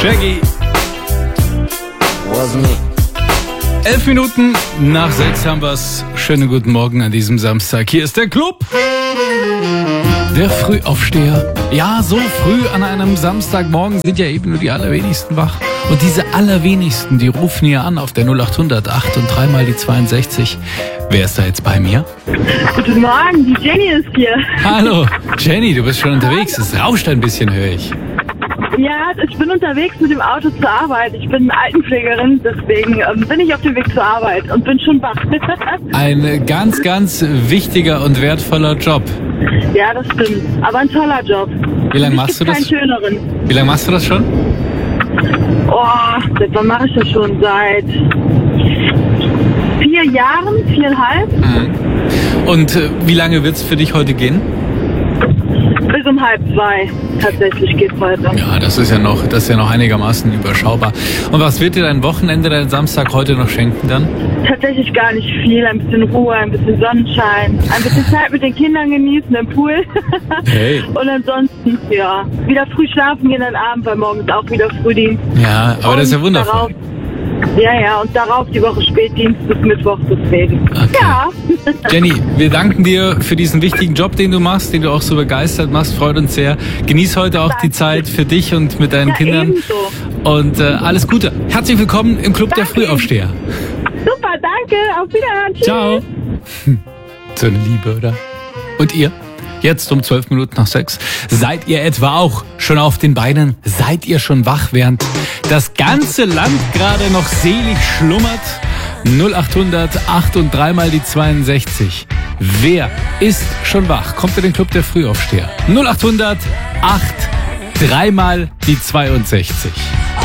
Shaggy. 11 Minuten nach 6 haben wir's. Schönen guten Morgen an diesem Samstag. Hier ist der Club. Der Frühaufsteher. Ja, so früh an einem Samstagmorgen sind ja eben nur die allerwenigsten wach. Und diese allerwenigsten, die rufen hier an auf der 0800 8 und 3 mal die 62. Wer ist da jetzt bei mir? Guten Morgen, die Jenny ist hier. Hallo, Jenny, du bist schon unterwegs. Es rauscht ein bisschen, höre ich. Ja, ich bin unterwegs mit dem Auto zur Arbeit. Ich bin Altenpflegerin, deswegen bin ich auf dem Weg zur Arbeit und bin schon wach. Ein ganz, ganz wichtiger und wertvoller Job. Ja, das stimmt. Aber ein toller Job. Wie lange machst du das? Keinen schöneren. Wie lange machst du das schon? Seit wann mache ich das schon? Seit 4 Jahren, 4,5. Mhm. Und wie lange wird's für dich heute gehen? Bis um 1:30 tatsächlich geht's heute. Ja, das ist ja noch einigermaßen überschaubar. Und was wird dir dein Wochenende, dein Samstag heute noch schenken dann? Tatsächlich gar nicht viel. Ein bisschen Ruhe, ein bisschen Sonnenschein, ein bisschen Zeit mit den Kindern genießen im Pool. Hey. Und ansonsten, ja, wieder früh schlafen gehen am Abend, weil morgen ist auch wieder Frühdienst. Ja, aber das ist ja wundervoll. Und darauf die Woche Spätdienst bis Mittwoch, deswegen. Okay. Ja. Jenny, wir danken dir für diesen wichtigen Job, den du machst, den du auch so begeistert machst. Freut uns sehr. Genieß heute auch die Zeit für dich und mit deinen Kindern. Ebenso. Und alles Gute. Herzlich willkommen im Club der Frühaufsteher. Super, danke. Auf Wiedersehen. Tschüss. Ciao. So eine Liebe, oder? Und ihr? Jetzt um 12 Minuten nach 6. Seid ihr etwa auch schon auf den Beinen? Seid ihr schon wach, während das ganze Land gerade noch selig schlummert? 0800 8 und 3 mal die 62. Wer ist schon wach? Kommt in den Club der Frühaufsteher. 0800 8 3 mal die 62.